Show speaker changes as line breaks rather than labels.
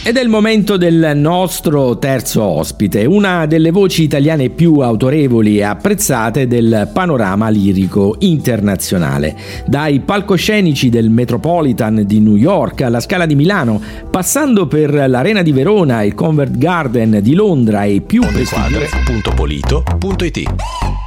Ed è il momento del nostro terzo ospite, una delle voci italiane più autorevoli e apprezzate del panorama lirico internazionale. Dai palcoscenici del Metropolitan di New York alla Scala di Milano, passando per l'Arena di Verona, il Covent Garden di Londra e più
Ondequadre.polito.it.